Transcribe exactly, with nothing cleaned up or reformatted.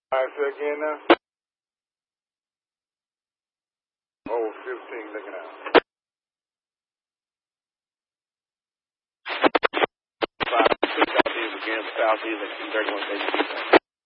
All right, say again now. Oh, fifteen, looking out. Five, six, southeast again, southeast, thirty-one,